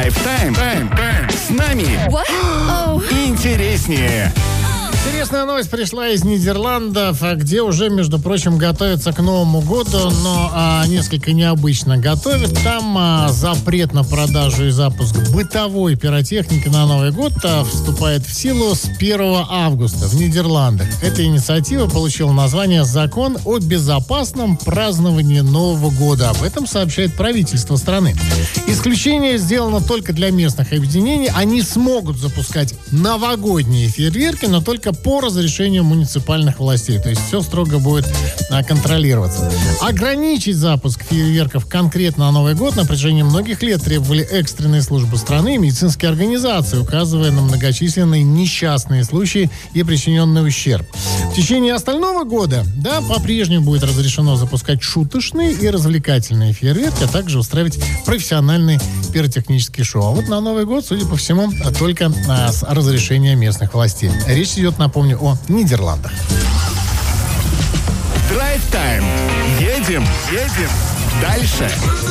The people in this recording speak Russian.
Драйв-тайм. С нами интереснее. Интересная новость пришла из Нидерландов, где уже, между прочим, готовятся к Новому году, но несколько необычно готовят. Там запрет на продажу и запуск бытовой пиротехники на Новый год вступает в силу с 1 августа в Нидерландах. Эта инициатива получила название «Закон о безопасном праздновании Нового года». Об этом сообщает правительство страны. Исключение сделано только для местных объединений. Они смогут запускать новогодние фейерверки, но только по разрешению муниципальных властей. То есть все строго будет контролироваться. Ограничить запуск фейерверков конкретно на Новый год на протяжении многих лет требовали экстренные службы страны и медицинские организации, указывая на многочисленные несчастные случаи и причиненный ущерб. В течение остального года, по-прежнему будет разрешено запускать шуточные и развлекательные фейерверки, а также устраивать профессиональные пиротехнические шоу. А вот на Новый год, судя по всему, только с разрешения местных властей. Речь идет, напомню, о Нидерландах. Драйв-тайм. Едем дальше.